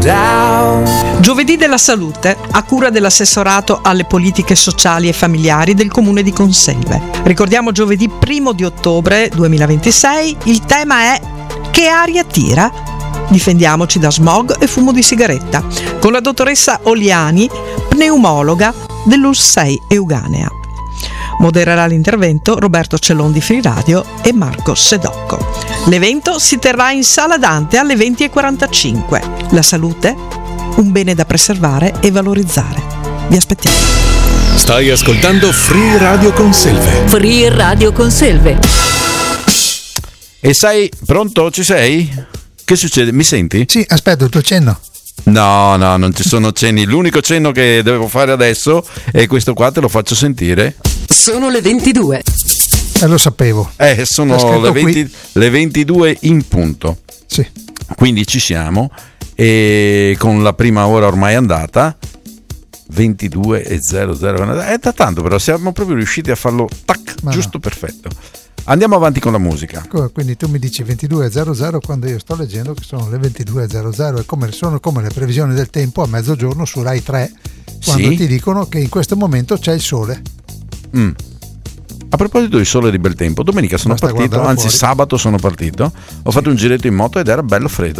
Giovedì della salute, a cura dell'assessorato alle politiche sociali e familiari del comune di Conselve. Ricordiamo giovedì 1 di ottobre 2026, il tema è: che aria tira? Difendiamoci da smog e fumo di sigaretta, con la dottoressa Oliani, pneumologa dell'ULSS Euganea. Modererà l'intervento Roberto Cellon di Free Radio e Marco Sedocco. L'evento si terrà in Sala Dante alle 20:45. La salute, un bene da preservare e valorizzare. Vi aspettiamo. Stai ascoltando Free Radio Conselve. Free Radio Conselve. E sai, pronto? Ci sei? Che succede? Mi senti? Sì, aspetta, il tuo cenno. No, non ci sono cenni. L'unico cenno che devo fare adesso è questo qua, te lo faccio sentire. Sono le 22. Lo sapevo. Sono le 22 in punto. Sì. Quindi ci siamo, e con la prima ora ormai andata, 22:00. È da tanto, però siamo proprio riusciti a farlo giusto, perfetto. Andiamo avanti con la musica. Quindi tu mi dici 22:00 quando io sto leggendo che sono le 22:00, e sono come le previsioni del tempo a mezzogiorno su Rai 3, quando ti dicono che in questo momento c'è il sole. A proposito di sole e di bel tempo, domenica sono partito, anzi fuori. Sabato sono partito, ho fatto un giretto in moto ed era bello freddo.